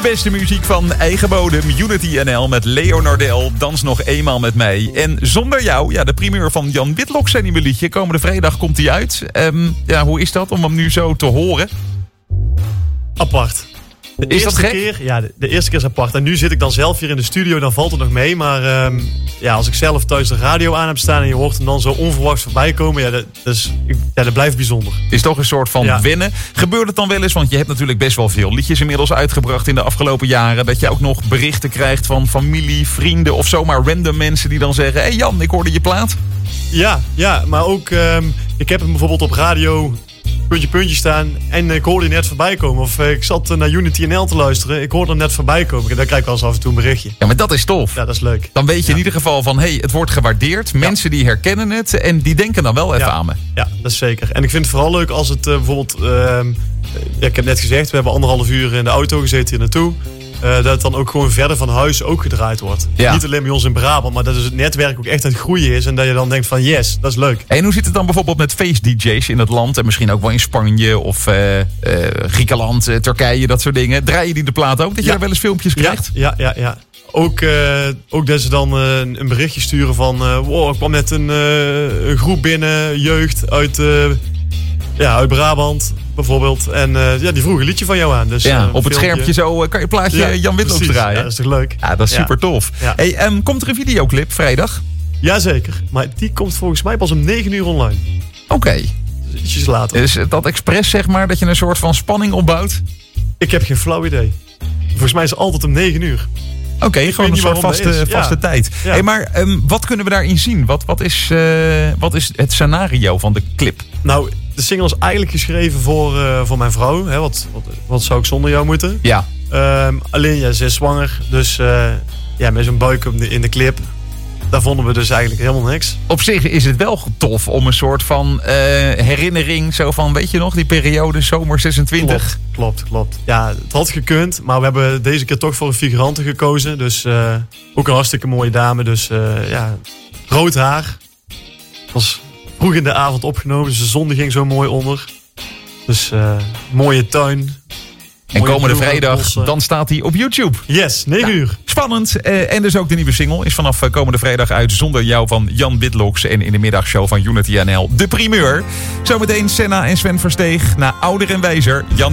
beste muziek van eigen bodem. Unity NL met Leonardel. Dans nog eenmaal met mij. En Zonder jou, ja, de primeur van Jan Whitlock zijn nieuwe liedje. Komende vrijdag komt hij uit. Hoe is dat om hem nu zo te horen? Apart. Is dat gek? De eerste keer is apart. En nu zit ik dan zelf hier in de studio, dan valt het nog mee. Maar als ik zelf thuis de radio aan heb staan en je hoort hem dan zo onverwachts voorbij komen, dat blijft bijzonder. Is toch een soort van winnen. Gebeurt het dan wel eens, want je hebt natuurlijk best wel veel liedjes inmiddels uitgebracht in de afgelopen jaren, dat je ook nog berichten krijgt van familie, vrienden of zomaar random mensen die dan zeggen: hey Jan, ik hoorde je plaat. Ja, maar ook ik heb hem bijvoorbeeld op radio puntje staan en ik hoorde je net voorbij komen. Of ik zat naar Unity NL te luisteren, ik hoorde hem net voorbij komen. En dan krijg ik wel eens af en toe een berichtje. Ja, maar dat is tof. Ja, dat is leuk. Dan weet je in ieder geval van, het wordt gewaardeerd. Mensen die herkennen het en die denken dan wel even aan me. Ja, dat is zeker. En ik vind het vooral leuk als het bijvoorbeeld, ik heb net gezegd, we hebben 1,5 uur in de auto gezeten hier naartoe. Dat het dan ook gewoon verder van huis ook gedraaid wordt. Ja. Niet alleen bij ons in Brabant, maar dat het netwerk ook echt aan het groeien is. En dat je dan denkt van yes, dat is leuk. En hoe zit het dan bijvoorbeeld met feest-dj's in het land? En misschien ook wel in Spanje of Griekenland, Turkije, dat soort dingen. Draaien die de plaat ook? Dat je daar wel eens filmpjes krijgt? Ja. Ook dat ze dan een berichtje sturen van ik kwam net een groep binnen, jeugd uit Brabant bijvoorbeeld. En die vroegen een liedje van jou aan. Dus, op het schermpje zo kan je een plaatje Jan Whitlock draaien. Ja, dat is toch leuk? Ja, dat is super tof. Ja. Hey, komt er een videoclip vrijdag? Jazeker, maar die komt volgens mij pas om 9 uur online. Oké. Dus ietsjes later. Is dat expres, zeg maar, dat je een soort van spanning opbouwt? Ik heb geen flauw idee. Volgens mij is het altijd om 9 uur. Oké, gewoon een soort vaste tijd. Ja. Hey, maar wat kunnen we daarin zien? Wat is het scenario van de clip? Nou, de single is eigenlijk geschreven voor mijn vrouw. Hè? Wat zou ik zonder jou moeten? Ja. Alleen, ze is zwanger. Dus met zo'n buik in de clip. Daar vonden we dus eigenlijk helemaal niks. Op zich is het wel tof om een soort van herinnering. Zo van, weet je nog, die periode zomer 26. Klopt. Ja, het had gekund. Maar we hebben deze keer toch voor een figurante gekozen. Dus ook een hartstikke mooie dame. Dus rood haar. Was vroeg in de avond opgenomen. Dus de zon ging zo mooi onder. Dus mooie tuin. En komende vrijdag, dan staat hij op YouTube. Yes, 9 uur. Spannend. En dus ook de nieuwe single is vanaf komende vrijdag uit Zonder jou van Jan Whitlock. En in de middagshow van Unity NL de primeur. Zometeen Senna en Sven Versteeg. Na Ouder en Wijzer. Jan